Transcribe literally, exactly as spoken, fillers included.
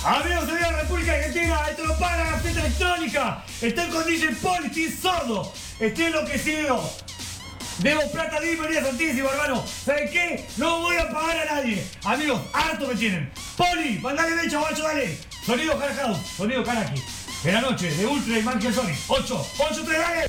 Amigos de la República Argentina, esto no para la fiesta electrónica. Estoy con D J Poli, estoy sordo, estoy enloquecido. Debo plata de María Santísima, hermano. ¿Saben qué? No voy a pagar a nadie. Amigos, harto me tienen. Poli, mandale de chaval, dale. Sonido Car House, sonido Car aquí. En la noche, de Ultra y Monkey Sony. ocho, ocho, tres, dale.